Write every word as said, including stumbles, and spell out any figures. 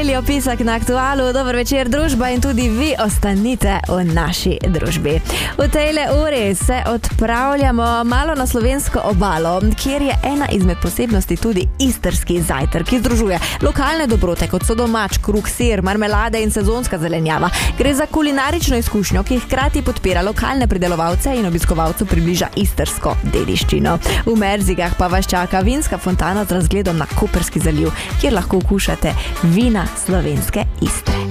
nedeljo Pisek na Aktualu. Dober večer, družba, in tudi vi ostanite v naši družbi. V tejle uri se odpravljamo malo na slovensko obalo, kjer je ena izmed posebnosti tudi istrski zajtrk, ki združuje lokalne dobrote, kot so domač kruh, sir, marmelade in sezonska zelenjava. Gre za kulinarično izkušnjo, ki hkrati podpira lokalne pridelovalce in obiskovalcu približa istrsko dediščino. V Merzigah pa vas čaka vinska fontana z razgledom na Koperski zaliv, kjer lahko okušate vina slovenske Istre.